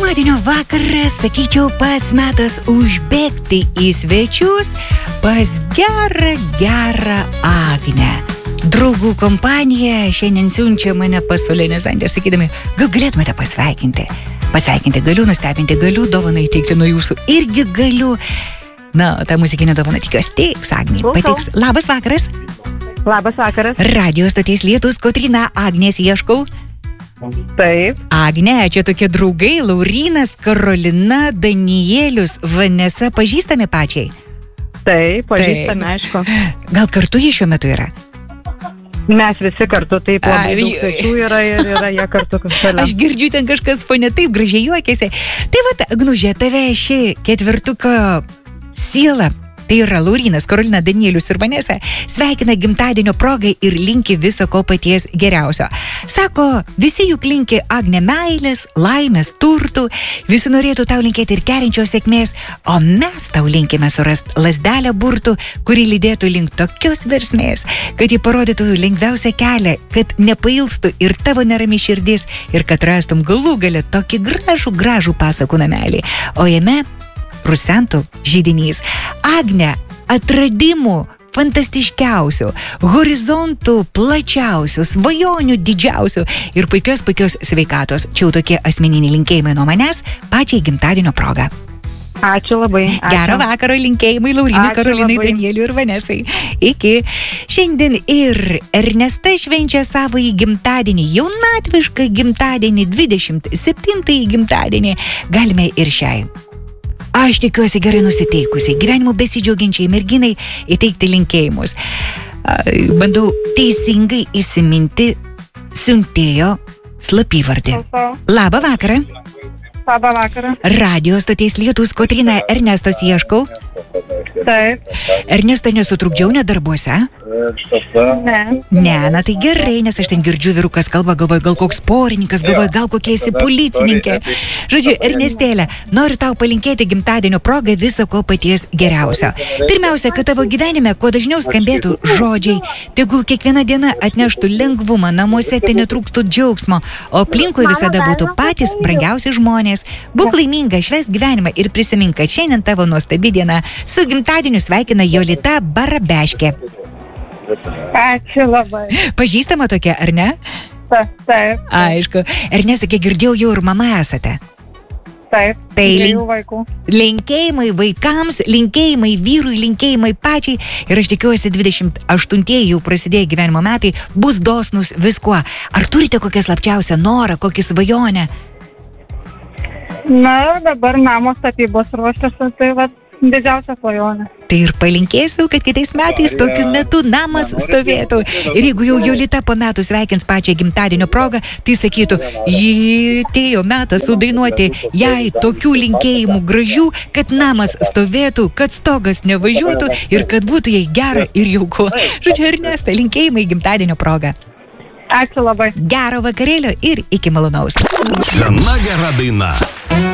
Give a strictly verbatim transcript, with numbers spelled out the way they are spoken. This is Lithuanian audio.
Pirmadienio vakaras, sakyčiau, pats metas užbėgti į svečius pas gerą, gerą Agnę. Draugų kompanija šiandien siunčia mane pas Solenės Antės, sakydami, gal galėtumėte pasveikinti. Pasveikinti galiu, nustebinti galiu, dovaną įteikti nuo jūsų irgi galiu. Na, tą muzikinę dovaną tikiuosi teiks Agnė. Pateiks. Labas vakaras. Labas vakaras. Radio stoties Lietus, Kotryna, Agnės ieškau. Taip. Agne, čia tokie draugai, Laurynas, Karolina, Danielius, Vanesa, pažįstami pačiai? Taip, pažįstami, aišku. Gal kartu jie šiuo metu yra? Mes visi kartu, taip, labai daug svečių yra ir yra jie kartu kažkaip. Aš girdžiu, ten kažkas fone taip gražiai juokiasi. Tai vat, Agnužė, tave ši ketvirtuko siela, tai yra Laurynas, Karolina, Danielius ir Vanesa, sveikina gimtadienio progai ir linki viso ko paties geriausio. Sako, visi juk linki Agne meilės, laimės, turtų, visi norėtų tau linkėti ir kerinčios sėkmės, o mes tau linkime surasti lazdelę burtų, kuri lydėtų link tokios versmės, kad ji parodytų lengviausią kelią, kad nepailstų ir tavo nerami širdis ir kad rastum galų gale tokį gražų, gražų pasakų namelį, o jame rusentų žydinys. Agne, atradimų fantastiškiausių, horizontų plačiausių, svajonių didžiausių ir puikios, puikios sveikatos. Čia jau tokie asmeniniai linkėjimai nuo manęs pačiai gimtadienio proga. Ačiū labai. Ačiū. Gero vakaro linkėjimai Laurinai, Karolinai, Danieliui ir Vanesai. Iki. Šiandien ir Ernesta švenčia savąjį gimtadienį, jaunatvišką gimtadienį, dvidešimt septintąjį gimtadienį. Galime ir šiai. Aš tikiuosi gerai nusiteikusiai, gyvenimu besidžiaugiančiai merginai įteikti linkėjimus. Bandau teisingai įsiminti siuntėjo slapyvardį. Labą vakarą. Labą vakarą. Radio stoties Lietus, Kotryna, Ernestos ieškau. Taip. Ernesto nesutrukdžiau nedarbuose? Ne. Ne, na tai gerai, nes aš ten girdžiu vyrukas kalba, galvoju, gal koks porininkas, galvoju, gal kokia esi policininkė. Žodžiu, Ernestėlė, noriu tau palinkėti gimtadienio progą viso ko paties geriausio. Pirmiausia, kad tavo gyvenime kuo dažniau skambėtų žodžiai, tegul kiekviena diena atneštų lengvumą, namuose ten netrūkstų džiaugsmo, o aplinkui visada būtų patys brangiausi žmonės. Būk laiminga, švęsk gyvenimą ir prisimink, kad šiandien tavo nuostabi diena. Su gimtadieniu sveikina Jolita Barabeškė. Ačiū labai. Pažįstama tokia, ar ne? Taip, taip. Aišku. Ernesta, kiek girdėjau, jau ir mama esate. Taip, tai dviejų vaikų. Linkėjimai vaikams, linkėjimai vyrui, linkėjimai pačiai. Ir aš tikiuosi, dvidešimt aštuntieji jau prasidėjo gyvenimo metai, bus dosnus viskuo. Ar turite kokią slapčiausią norą, kokį svajonę? Na, dabar namo statybos ruošiasi, tai va, didžiausia svajonė. Tai ir palinkėsiu, kad kitais metais tokiu metu namas stovėtų. Ir jeigu jau Jolita po metų sveikins pačią gimtadienio progą, tai sakytų, jį atėjo metas sudainuoti jai tokių linkėjimų gražių, kad namas stovėtų, kad stogas nevažiuotų ir kad būtų jai gera ir jauku. Žodžiu, Ernesta, linkėjimai gimtadienio progą. Ačiū labai. Gero vakarėlio ir iki malonaus. Sena gera daina.